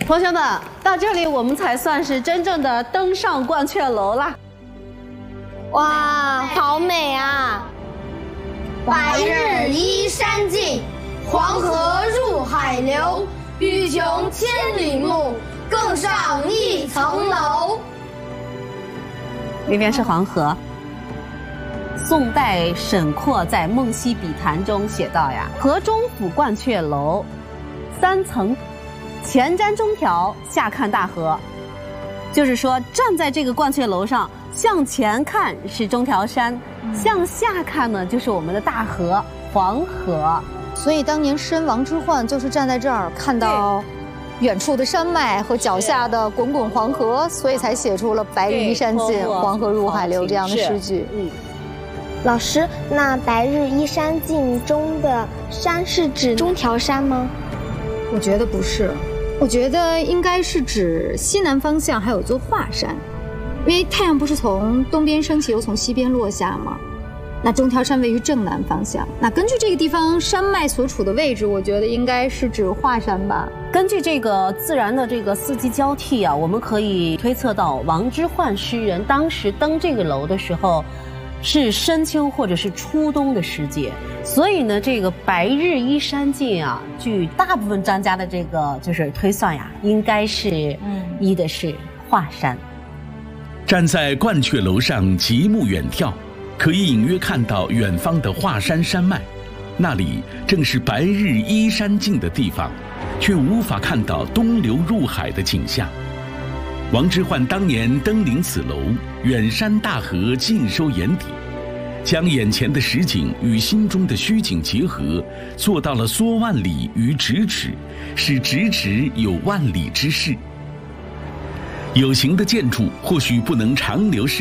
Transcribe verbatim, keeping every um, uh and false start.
同学们，到这里我们才算是真正的登上鹳雀楼啦！ 哇，好美啊！ 白日依山尽，黄河入海流。欲穷千里目，更上一层楼。 那边是黄河。宋代沈括在《梦溪笔谈》中写道呀：“河中府鹳雀楼，三层，前瞻中条，下看大河。”就是说，站在这个鹳雀楼上，向前看是中条山，嗯、向下看呢就是我们的大河黄河。 所以当年申王之涣就是站在这儿看到远处的山脉和脚下的滚滚黄河，所以才写出了“白日依山尽，黄河入海流”这样的诗句。嗯。 老师，那“白日依山尽”中的山是指中条山吗？ 我觉得不是，我觉得应该是指西南方向还有座华山，因为太阳不是从东边升起又从西边落下吗？那中条山位于正南方向，那根据这个地方山脉所处的位置，我觉得应该是指华山吧。 根据这个自然的这个四季交替啊，我们可以推测到王之涣诗人当时登这个楼的时候是深秋或者是初冬的时节，所以呢，这个白日依山尽啊，据大部分专家的这个就是推算呀，应该是依的是华山。 站在鹳雀楼上极目远眺，可以隐约看到远方的华山山脉，那里正是白日依山尽的地方，却无法看到东流入海的景象。王之涣当年登临此楼，远山大河尽收眼底，将眼前的实景与心中的虚景结合，做到了缩万里于咫尺，使咫尺有万里之势。有形的建筑或许不能长留世